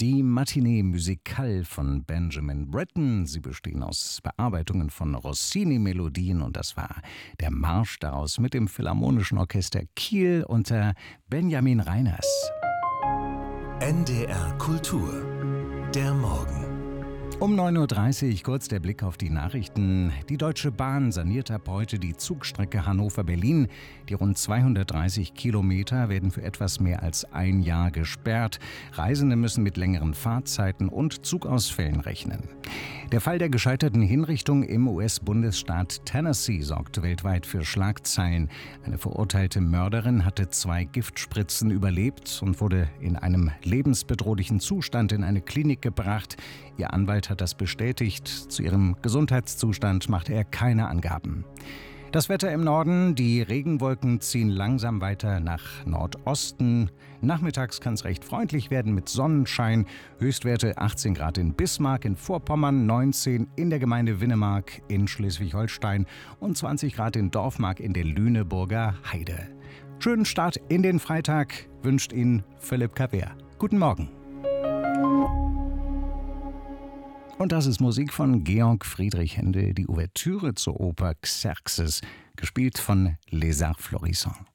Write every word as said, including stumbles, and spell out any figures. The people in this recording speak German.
Die Matinee Musicale von Benjamin Britten. Sie bestehen aus Bearbeitungen von Rossini-Melodien und das war der Marsch daraus mit dem Philharmonischen Orchester Kiel unter Benjamin Reiners. N D R Kultur. Der Morgen. Um neun Uhr dreißig kurz der Blick auf die Nachrichten. Die Deutsche Bahn saniert ab heute die Zugstrecke Hannover-Berlin. Die rund zweihundertdreißig Kilometer werden für etwas mehr als ein Jahr gesperrt. Reisende müssen mit längeren Fahrzeiten und Zugausfällen rechnen. Der Fall der gescheiterten Hinrichtung im U S-Bundesstaat Tennessee sorgte weltweit für Schlagzeilen. Eine verurteilte Mörderin hatte zwei Giftspritzen überlebt und wurde in einem lebensbedrohlichen Zustand in eine Klinik gebracht. Ihr Anwalt hat das bestätigt. Zu ihrem Gesundheitszustand machte er keine Angaben. Das Wetter im Norden, die Regenwolken ziehen langsam weiter nach Nordosten. Nachmittags kann es recht freundlich werden mit Sonnenschein. Höchstwerte achtzehn Grad in Bismarck in Vorpommern, neunzehn in der Gemeinde Winnemark in Schleswig-Holstein und zwanzig Grad in Dorfmark in der Lüneburger Heide. Schönen Start in den Freitag wünscht Ihnen Philipp Kaver. Guten Morgen. Und das ist Musik von Georg Friedrich Händel, die Ouvertüre zur Oper Xerxes, gespielt von Les Arts Florissants.